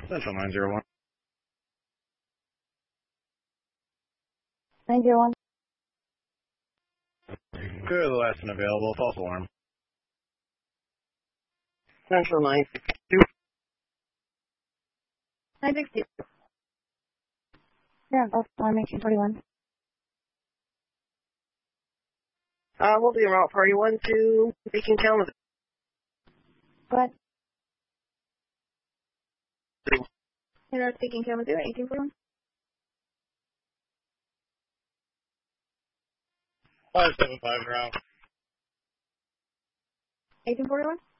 Central 901. 901. Clear the last one available. False alarm. Central 962. 962. Yeah, false alarm 1841. We'll do route party 1 to Beacon Kalamazoo. Go ahead. 2. You're speaking Kalamazoo, 1841. 575 ground. 1841.